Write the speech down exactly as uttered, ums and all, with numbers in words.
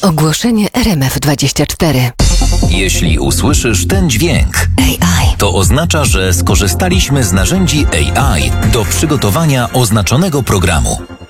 Ogłoszenie R M F dwadzieścia cztery. Jeśli usłyszysz ten dźwięk, A I. to oznacza, że skorzystaliśmy z narzędzi A I do przygotowania oznaczonego programu.